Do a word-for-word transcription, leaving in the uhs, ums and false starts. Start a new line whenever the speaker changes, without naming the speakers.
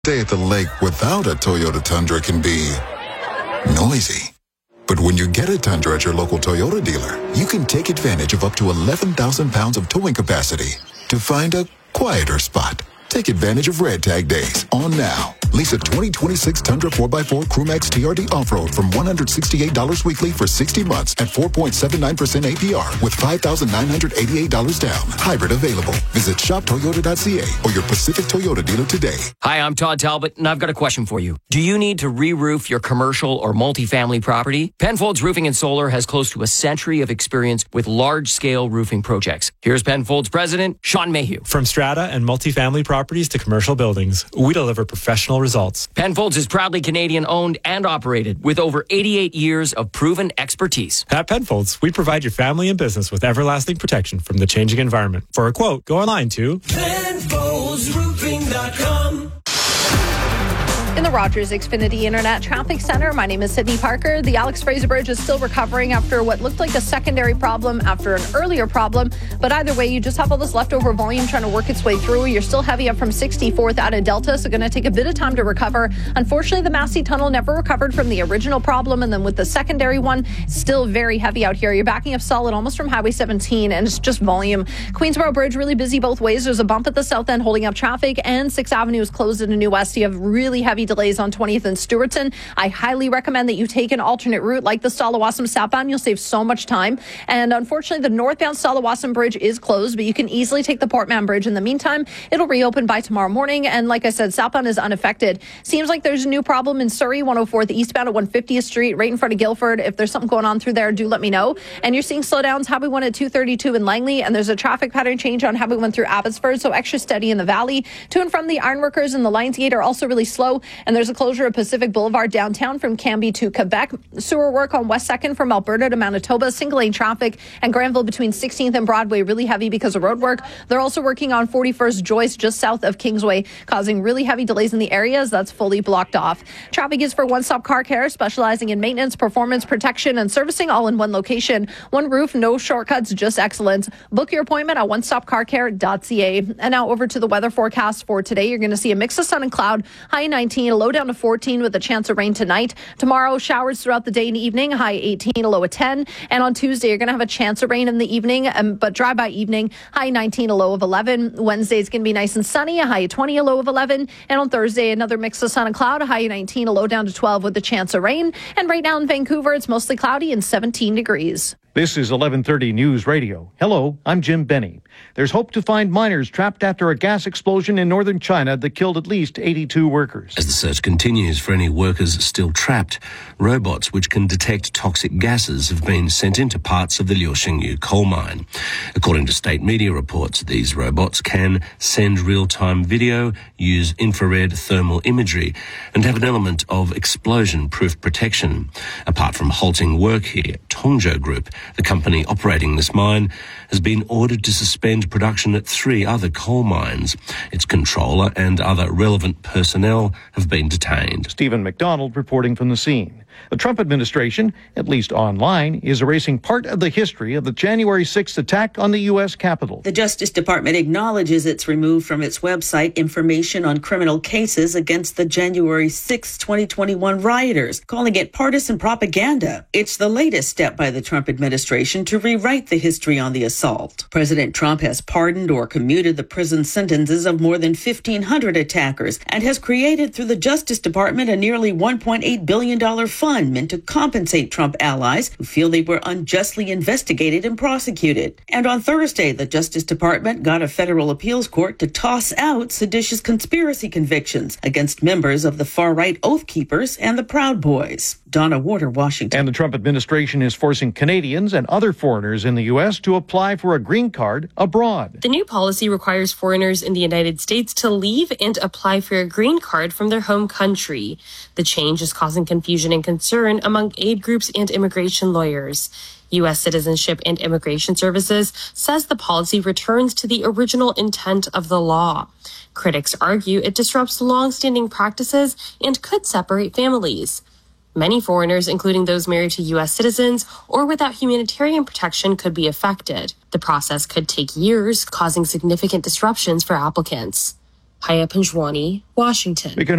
Day at the lake without a Toyota Tundra can be noisy. But when you get a Tundra at your local Toyota dealer, you can take advantage of up to eleven thousand pounds of towing capacity to find a quieter spot. Take advantage of Red Tag Days on now. Lease a twenty twenty-six Tundra four by four Crewmax T R D Off-Road from one hundred sixty-eight dollars weekly for sixty months at four point seven nine percent A P R with five thousand nine hundred eighty-eight dollars down. Hybrid available. Visit shop toyota dot c a or your Pacific Toyota dealer today.
Hi, I'm Todd Talbot, and I've got a question for you. Do you need to re-roof your commercial or multifamily property? Penfolds Roofing and Solar has close to a century of experience with large-scale roofing projects. Here's Penfolds President Sean Mayhew.
From strata and multifamily properties to commercial buildings, we deliver professional results.
Penfolds is proudly Canadian-owned and operated with over eighty-eight years of proven expertise.
At Penfolds, we provide your family and business with everlasting protection from the changing environment. For a quote, go online to
Penfolds Roofing dot com.
In the Rogers Xfinity Internet Traffic Center, my name is Sydney Parker. The Alex Fraser Bridge is still recovering after what looked like a secondary problem after an earlier problem. But either way, you just have all this leftover volume trying to work its way through. You're still heavy up from sixty-fourth out of Delta, so going to take a bit of time to recover. Unfortunately, the Massey Tunnel never recovered from the original problem, and then with the secondary one, still very heavy out here. You're backing up solid almost from Highway seventeen, and it's just volume. Queensboro Bridge really busy both ways. There's a bump at the south end holding up traffic, and sixth Avenue is closed into New West. You have really heavy delays on twentieth and Stewartson. I highly recommend that you take an alternate route like the Stalawassam southbound. You'll save so much time. And unfortunately, the northbound Stalawassam Bridge is closed, but you can easily take the Portman Bridge. In the meantime, it'll reopen by tomorrow morning. And like I said, southbound is unaffected. Seems like there's a new problem in Surrey, one oh fourth eastbound at one hundred fiftieth Street, right in front of Guildford. If there's something going on through there, do let me know. And you're seeing slowdowns, Highway one at two thirty-two in Langley, and there's a traffic pattern change on Highway one through Abbotsford, so extra steady in the valley. To and from the Ironworkers and the Lionsgate are also really slow, and there's a closure of Pacific Boulevard downtown from Cambie to Quebec. Sewer work on West second from Alberta to Manitoba, single lane traffic, and Granville between sixteenth and Broadway really heavy because of road work. They're also working on forty-first Joyce just south of Kingsway, causing really heavy delays in the areas that's fully blocked off. Traffic is for One Stop Car Care, specializing in maintenance, performance, protection, and servicing all in one location. One roof, no shortcuts, just excellence. Book your appointment at one stop car care dot c a. And now over to the weather forecast for today. You're going to see a mix of sun and cloud, high nineteen, a low down to fourteen with a chance of rain tonight. Tomorrow, showers throughout the day and evening, high eighteen, a low of ten. And on Tuesday, you're going to have a chance of rain in the evening, um, but dry by evening, high nineteen, a low of eleven. Wednesday is going to be nice and sunny, a high of twenty, a low of eleven. And on Thursday, another mix of sun and cloud, a high of nineteen, a low down to twelve with a chance of rain. And right now in Vancouver, it's mostly cloudy and seventeen degrees.
This is eleven thirty News Radio. Hello, I'm Jim Benny. There's hope to find miners trapped after a gas explosion in northern China that killed at least eighty-two workers.
As the search continues for any workers still trapped, robots which can detect toxic gases have been sent into parts of the Liuxingyu coal mine. According to state media reports, these robots can send real-time video, use infrared thermal imagery, and have an element of explosion-proof protection. Apart from halting work here, Tongzhou Group, the company operating this mine, has been ordered to suspend production at three other coal mines. Its controller and other relevant personnel have been detained.
Stephen McDonald reporting from the scene. The Trump administration, at least online, is erasing part of the history of the January sixth attack on the U S Capitol.
The Justice Department acknowledges it's removed from its website information on criminal cases against the January sixth, twenty twenty-one rioters, calling it partisan propaganda. It's the latest step by the Trump administration to rewrite the history on the assault. President Trump has pardoned or commuted the prison sentences of more than fifteen hundred attackers and has created through the Justice Department a nearly one point eight billion dollars fund meant to compensate Trump allies who feel they were unjustly investigated and prosecuted. And on Thursday, the Justice Department got a federal appeals court to toss out seditious conspiracy convictions against members of the far-right Oath Keepers and the Proud Boys. Donna Warder, Washington.
And the Trump administration is forcing Canadians and other foreigners in the U S to apply for a green card abroad.
The new policy requires foreigners in the United States to leave and apply for a green card from their home country. The change is causing confusion and concern among aid groups and immigration lawyers. U S Citizenship and Immigration Services says the policy returns to the original intent of the law. Critics argue it disrupts long-standing practices and could separate families. Many foreigners, including those married to U S citizens or without humanitarian protection, could be affected. The process could take years, causing significant disruptions for applicants. Haya Panjwani, Washington.
We can